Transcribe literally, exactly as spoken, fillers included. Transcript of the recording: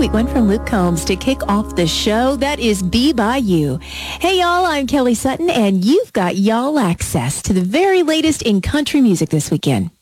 sweet one from Luke Combs to kick off the show. That is Be By You. Hey, y'all, I'm Kelly Sutton, and you've got y'all access to the very latest in country music this weekend.